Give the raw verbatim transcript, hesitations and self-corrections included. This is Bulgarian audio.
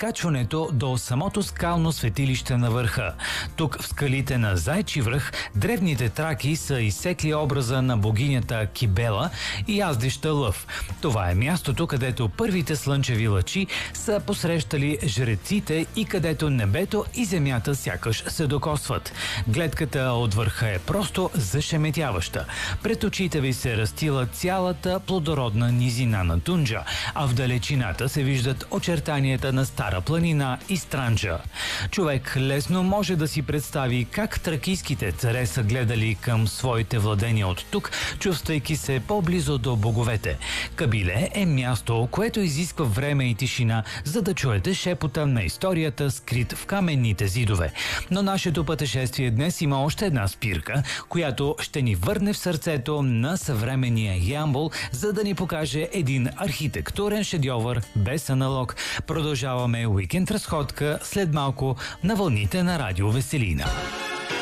изкачването до самото скално светилище на върха. Тук в скалите на Зайчи връх древните траки са изсекли образа на богинята Кибела и яздеща лъв. Това е мястото, където първите слънчеви лъчи са посрещали жреците и където небето и земята сякаш се докосват. Гледката от върха е просто зашеметяваща. Пред очите ви се разстила цялата плодородна низина на Тунджа, а в далечината се виждат очертанията на Стара планина и Странджа. Човек лесно може да си представи как тракийските царе са гледали към своите владения от тук, чувствайки се по-близо до боговете. Кабиле е място, което изисква време и тишина, за да чуете шепота на историята, скрит в каменните зидове. Но нашето пътешествие днес има още една спирка, която ще ни върне в сърцето на съвременния Ямбол, за да ни покаже един архитектурен шедьовър без аналог. Продължаваме уикенд разходка след малко на вълните на Радио Веселина.